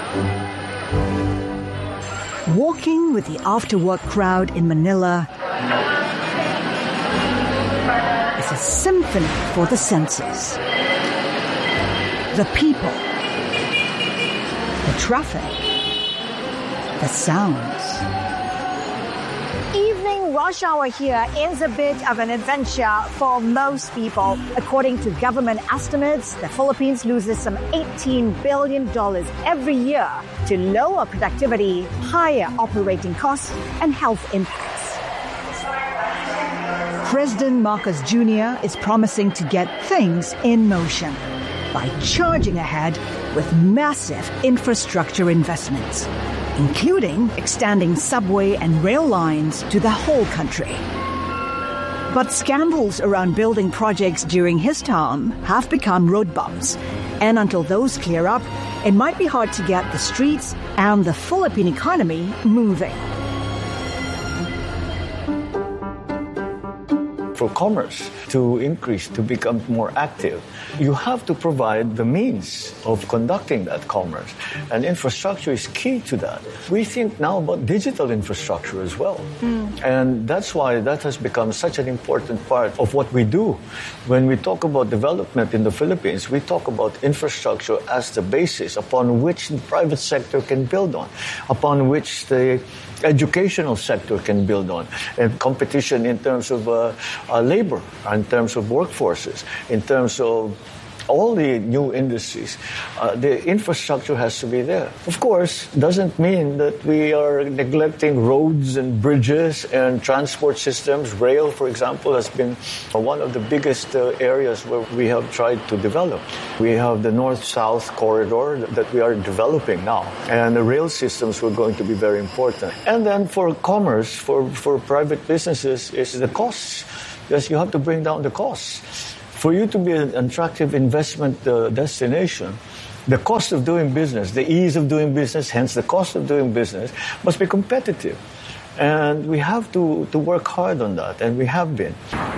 Walking with the after-work crowd in Manila is a symphony for the senses. The people, the traffic, the sounds. Evening rush hour here is a bit of an adventure for most people. According to government estimates, the Philippines loses some $18 billion every year to lower productivity, higher operating costs, and health impacts. President Marcos Jr. is promising to get things in motion by charging ahead with massive infrastructure investments, including extending subway and rail lines to the whole country. But scandals around building projects during his term have become road bumps, and until those clear up, it might be hard to get the streets and the Philippine economy moving. For commerce to increase, to become more active, you have to provide the means of conducting that commerce. And infrastructure is key to that. We think now about digital infrastructure as well. And that's why that has become such an important part of what we do. When we talk about development in the Philippines, we talk about infrastructure as the basis upon which the private sector can build on, upon which the educational sector can build on, and competition in terms of labor, in terms of workforces, in terms of all the new industries. The infrastructure has to be there. Of course, doesn't mean that we are neglecting roads and bridges and transport systems. Rail, for example, has been one of the biggest areas where we have tried to develop. We have the north-south corridor that we are developing now. And the rail systems were going to be very important. And then for commerce, for private businesses, is the costs. Yes, you have to bring down the costs. For you to be an attractive investment destination, the cost of doing business, the ease of doing business, hence the cost of doing business, must be competitive. And we have to work hard on that, and we have been.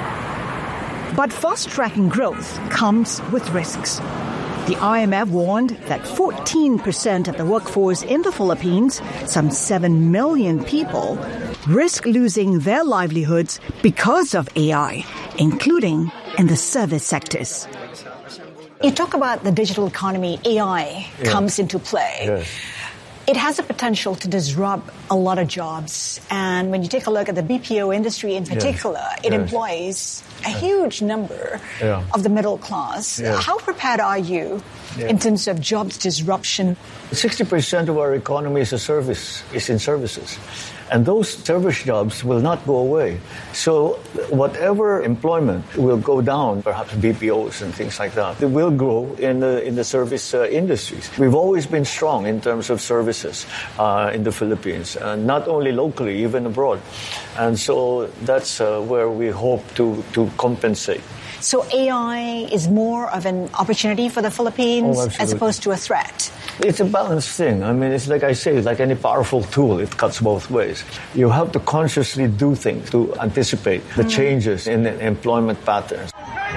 But fast-tracking growth comes with risks. The IMF warned that 14% of the workforce in the Philippines, some 7 million people, risk losing their livelihoods because of AI, including in the service sectors. You talk about the digital economy, AI comes into play. Yes. It has the potential to disrupt a lot of jobs. And when you take a look at the BPO industry in particular, it employs a huge number of the middle class. How prepared are you in terms of jobs disruption? 60% of our economy is in services. And those service jobs will not go away. So whatever employment will go down, perhaps BPOs and things like that, it will grow in the service industries. We've always been strong in terms of services in the Philippines, and not only locally, even abroad. And so that's where we hope to compensate. So AI is more of an opportunity for the Philippines as opposed to a threat? It's a balanced thing. I mean, it's like I say, like any powerful tool, it cuts both ways. You have to consciously do things to anticipate the changes in the employment patterns.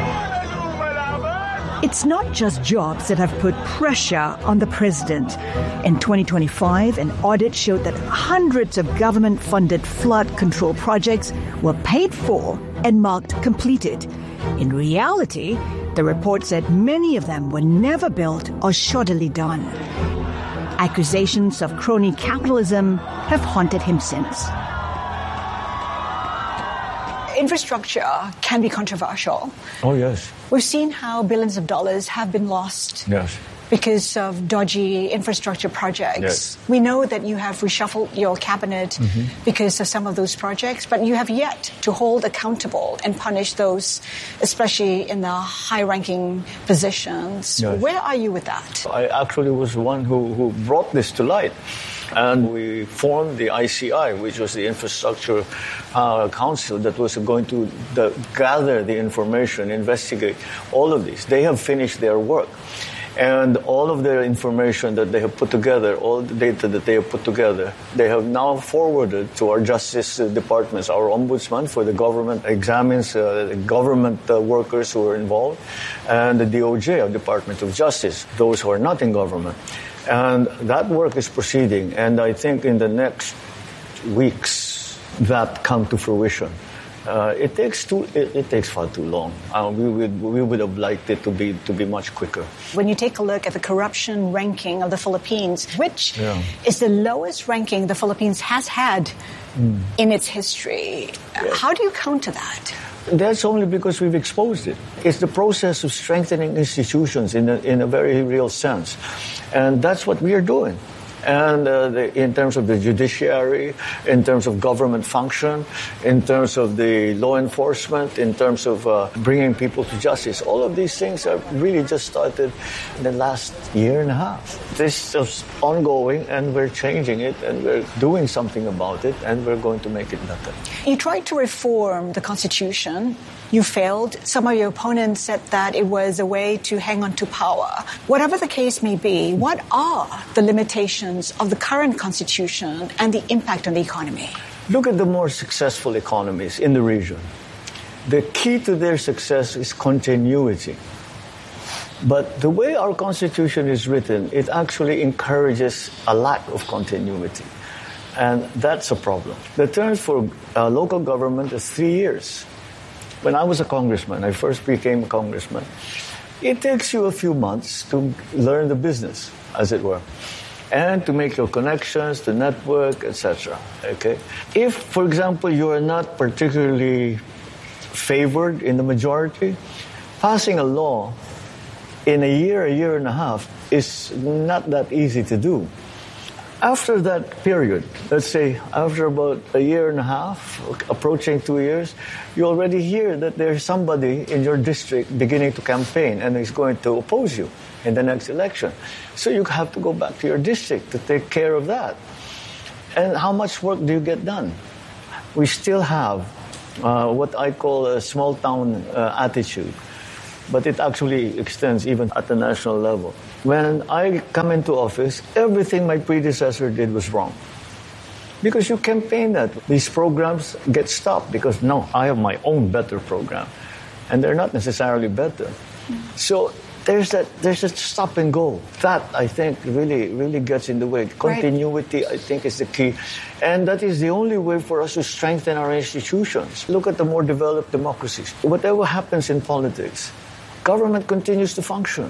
It's not just jobs that have put pressure on the president. In 2025, an audit showed that hundreds of government-funded flood control projects were paid for and marked completed. In reality, the report said many of them were never built or shoddily done. Accusations of crony capitalism have haunted him since. Infrastructure can be controversial. Oh, yes. We've seen how billions of dollars have been lost because of dodgy infrastructure projects. Yes. We know that you have reshuffled your cabinet because of some of those projects, but you have yet to hold accountable and punish those, especially in the high-ranking positions. Yes. Where are you with that? I actually was the one who brought this to light. And we formed the ICI, which was the Infrastructure Council that was going to gather the information, investigate all of this. They have finished their work. And all of their information that they have put together, all the data that they have put together, they have now forwarded to our justice departments. Our ombudsman for the government examines the government workers who are involved, and the DOJ, our Department of Justice, those who are not in government. And that work is proceeding, and I think in the next weeks that come to fruition. It takes far too long. We would have liked it to be much quicker. When you take a look at the corruption ranking of the Philippines, which is the lowest ranking the Philippines has had in its history, how do you counter that? That's only because we've exposed it. It's the process of strengthening institutions in a very real sense, and that's what we are doing. And in terms of the judiciary, in terms of government function, in terms of the law enforcement, in terms of bringing people to justice, all of these things have really just started in the last year and a half. This is ongoing, and we're changing it, and we're doing something about it, and we're going to make it better. You tried to reform the Constitution. You failed. Some of your opponents said that it was a way to hang on to power. Whatever the case may be, what are the limitations of the current Constitution and the impact on the economy? Look at the more successful economies in the region. The key to their success is continuity. But the way our Constitution is written, it actually encourages a lack of continuity. And that's a problem. The term for local government is 3 years. When I was a congressman, I first became a congressman, it takes you a few months to learn the business, as it were, and to make your connections, the network, etc. Okay? If, for example, you are not particularly favored in the majority, passing a law in a year and a half is not that easy to do. After that period, let's say after about a year and a half, approaching 2 years, you already hear that there's somebody in your district beginning to campaign and is going to oppose you in the next election. So you have to go back to your district to take care of that. And how much work do you get done? We still have what I call a small town attitude, but it actually extends even at the national level. When I come into office, everything my predecessor did was wrong. Because you campaign that. These programs get stopped because, no, I have my own better program. And they're not necessarily better. So there's a stop and go. That, I think, really gets in the way. Continuity, I think, is the key. And that is the only way for us to strengthen our institutions. Look at the more developed democracies. Whatever happens in politics, government continues to function.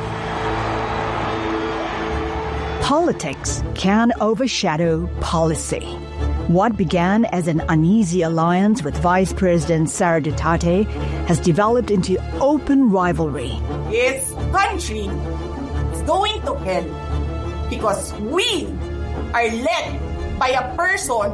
Politics can overshadow policy. What began as an uneasy alliance with Vice President Sara Duterte has developed into open rivalry. This country is going to hell because we are led by a person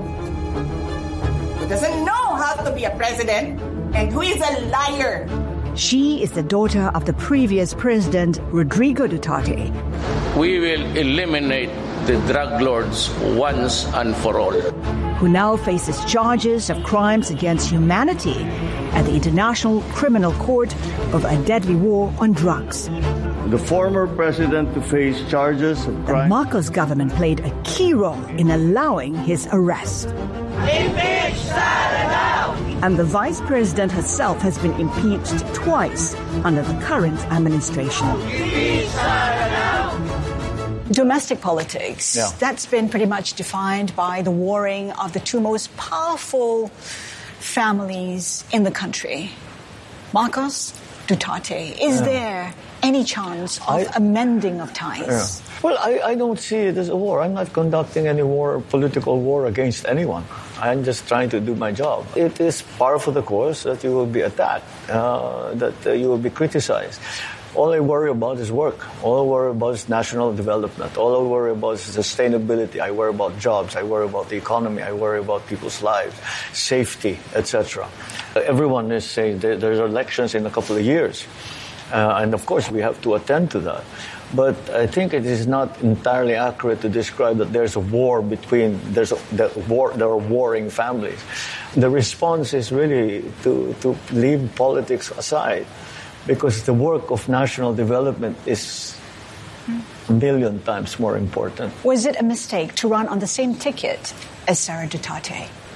who doesn't know how to be a president and who is a liar. She is the daughter of the previous president, Rodrigo Duterte. We will eliminate the drug lords once and for all. Who now faces charges of crimes against humanity at the International Criminal Court over a deadly war on drugs. The former president to face charges of crime. The Marcos government played a key role in allowing his arrest. Impeach Sara now! And the vice president herself has been impeached twice under the current administration. Impeach Sara now! Domestic politics, that's been pretty much defined by the warring of the two most powerful families in the country. Marcos, Duterte. Is there any chance of amending of ties? Yeah. Well, I don't see it as a war. I'm not conducting any political war against anyone. I'm just trying to do my job. It is par for the course that you will be attacked, that you will be criticized. All I worry about is work. All I worry about is national development. All I worry about is sustainability. I worry about jobs. I worry about the economy. I worry about people's lives, safety, etc. Everyone is saying there's elections in a couple of years. And of course, we have to attend to that. But I think it is not entirely accurate to describe that there's a war there are warring families. The response is really to leave politics aside, because the work of national development is a million times more important. Was it a mistake to run on the same ticket as Sara Duterte?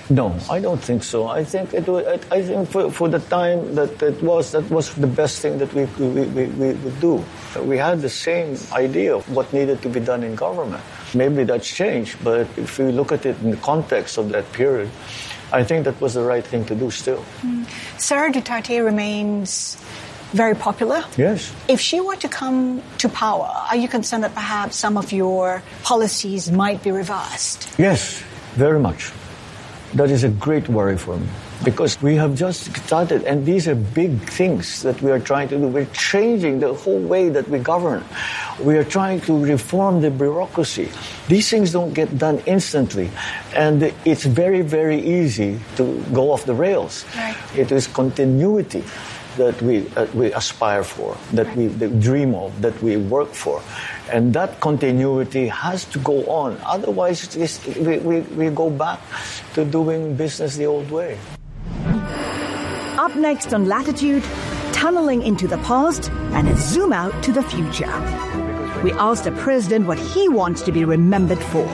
No, I don't think so. I think for the time that was the best thing that we would do. We had the same idea of what needed to be done in government. Maybe that's changed, but if we look at it in the context of that period, I think that was the right thing to do still. Sara Duterte remains very popular. Yes. If she were to come to power, are you concerned that perhaps some of your policies might be reversed? Yes, very much. That is a great worry for me because we have just started, and these are big things that we are trying to do. We're changing the whole way that we govern. We are trying to reform the bureaucracy. These things don't get done instantly, and it's very, very easy to go off the rails. Right. It is continuity that we aspire for, that we dream of, that we work for. And that continuity has to go on. Otherwise, we go back to doing business the old way. Up next on Latitude, tunneling into the past and a zoom out to the future. We asked the president what he wants to be remembered for.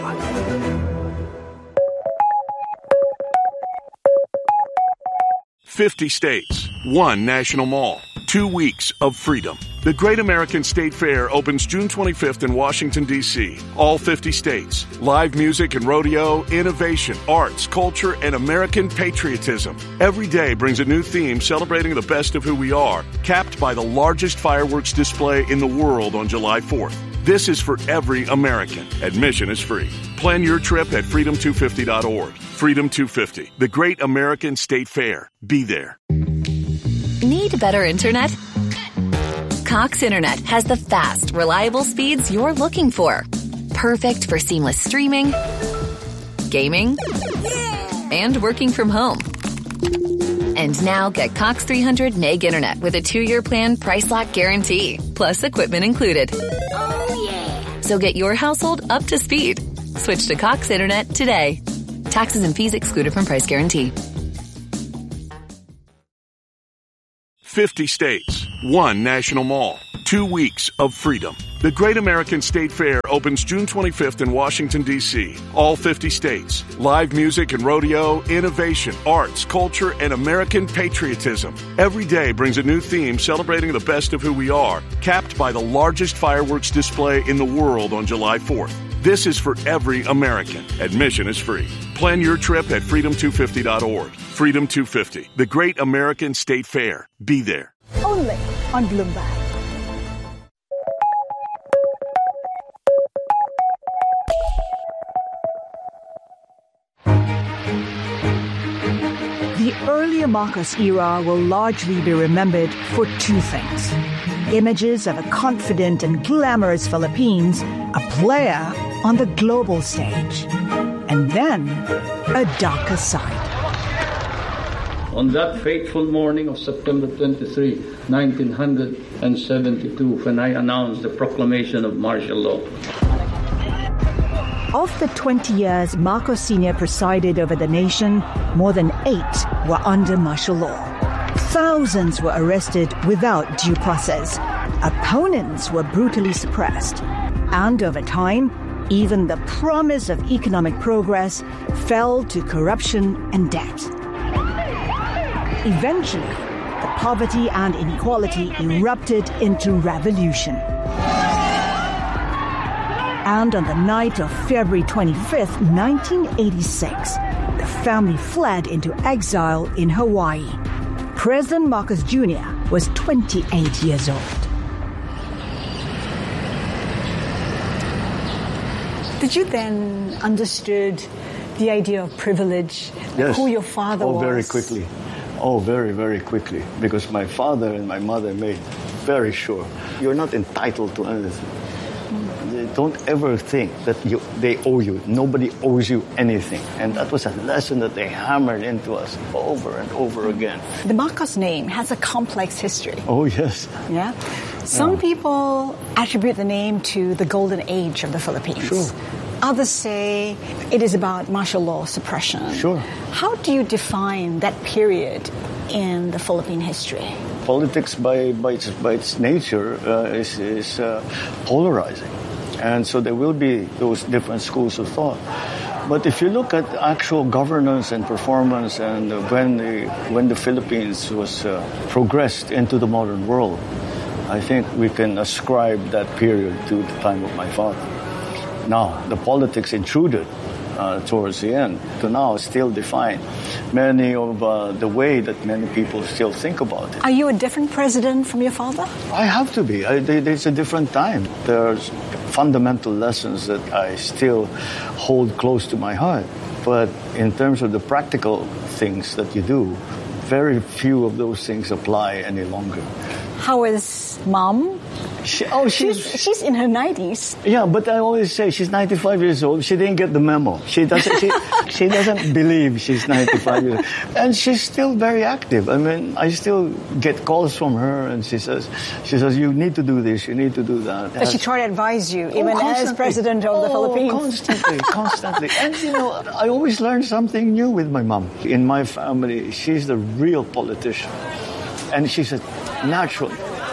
"50 states, 1 national mall, 2 weeks of freedom." The Great American State Fair opens June 25th in Washington, D.C. All 50 states. Live music and rodeo, innovation, arts, culture, and American patriotism. Every day brings a new theme celebrating the best of who we are, capped by the largest fireworks display in the world on July 4th. This is for every American. Admission is free. Plan your trip at freedom250.org. Freedom 250, the Great American State Fair. Be there. Need better internet? Cox Internet has the fast, reliable speeds you're looking for. Perfect for seamless streaming, gaming, and working from home. And now get Cox 300 meg internet with a 2-year plan price lock guarantee, plus equipment included. Oh, yeah. So get your household up to speed. Switch to Cox Internet today. Taxes and fees excluded from price guarantee. 50 states, 1 national mall, 2 weeks of freedom. The Great American State Fair opens June 25th in Washington, D.C. All 50 states. Live music and rodeo, innovation, arts, culture, and American patriotism. Every day brings a new theme celebrating the best of who we are, capped by the largest fireworks display in the world on July 4th. This is for every American. Admission is free. Plan your trip at freedom250.org. Freedom 250, the Great American State Fair. Be there. Only on Bloomberg. The earlier Marcos era will largely be remembered for 2 things. Images of a confident and glamorous Philippines, a player on the global stage, and then a darker side. On that fateful morning of September 23, 1972, when I announced the proclamation of martial law. Of the 20 years Marcos Sr. presided over the nation, more than 8 were under martial law. Thousands were arrested without due process. Opponents were brutally suppressed. And over time, even the promise of economic progress fell to corruption and debt. Eventually, the poverty and inequality erupted into revolution. And on the night of February 25th, 1986, the family fled into exile in Hawaii. President Marcos Jr. was 28 years old. Did you then understood the idea of privilege, yes. who your father was? Oh, very quickly. Oh, very, very quickly. Because my father and my mother made very sure you're not entitled to anything. Don't ever think that they owe you. Nobody owes you anything. And that was a lesson that they hammered into us over and over again. The Marcos name has a complex history. Oh, yes. Yeah? Some people attribute the name to the golden age of the Philippines. Sure. Others say it is about martial law suppression. Sure. How do you define that period in the Philippine history? Politics, by its nature, is polarizing. And so there will be those different schools of thought. But if you look at actual governance and performance and when the Philippines was progressed into the modern world, I think we can ascribe that period to the time of my father. Now, the politics intruded towards the end to now still define many of the way that many people still think about it. Are you a different president from your father? I have to be. It's a different time. There's fundamental lessons that I still hold close to my heart. But in terms of the practical things that you do, very few of those things apply any longer. How is Mom? She's in her 90s. Yeah, but I always say she's 95 years old. She didn't get the memo. She doesn't believe she's 95 years old. And she's still very active. I mean, I still get calls from her and she says, you need to do this, you need to do that. Does she try to advise you, even as president of the Philippines? Constantly. And I always learn something new with my mom. In my family, she's the real politician. And she's a natural.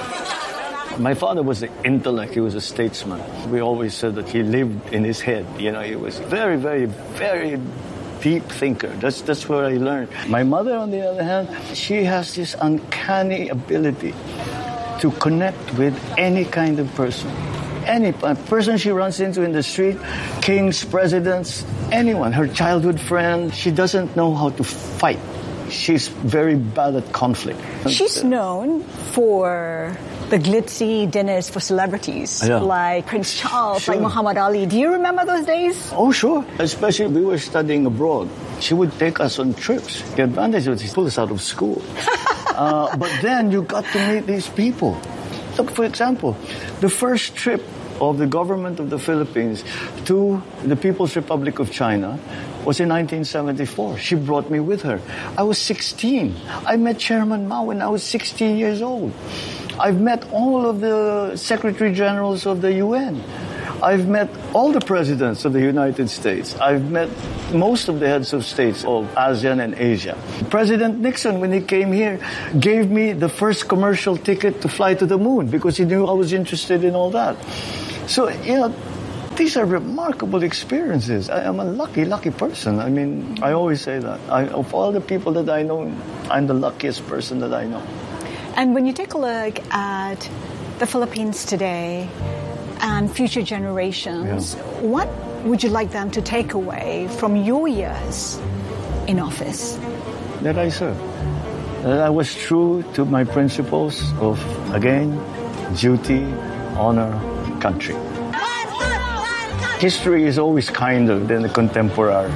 My father was an intellect. He was a statesman. We always said that he lived in his head. He was very, very, very deep thinker. That's where I learned. My mother, on the other hand, she has this uncanny ability to connect with any kind of person. Any person she runs into in the street, kings, presidents, anyone, her childhood friend, she doesn't know how to fight. She's very bad at conflict. She's known for the glitzy dinners for celebrities, like Prince Charles, like Muhammad Ali. Do you remember those days? Oh, sure. Especially we were studying abroad. She would take us on trips. The advantage was she pulled us out of school. But then you got to meet these people. Look, for example, the first trip of the government of the Philippines to the People's Republic of China was in 1974. She brought me with her. I was 16. I met Chairman Mao when I was 16 years old. I've met all of the Secretary Generals of the UN. I've met all the presidents of the United States. I've met most of the heads of states of ASEAN and Asia. President Nixon, when he came here, gave me the first commercial ticket to fly to the moon because he knew I was interested in all that. So, these are remarkable experiences. I am a lucky person. I mean, I always say that. Of all the people that I know, I'm the luckiest person that I know. And when you take a look at the Philippines today and future generations, what would you like them to take away from your years in office? That I served. That I was true to my principles of, again, duty, honor, country. History is always kinder than the contemporary.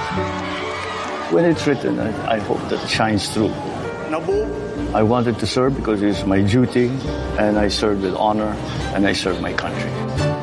When it's written, I hope that shines through. I wanted to serve because it's my duty, and I served with honor, and I served my country.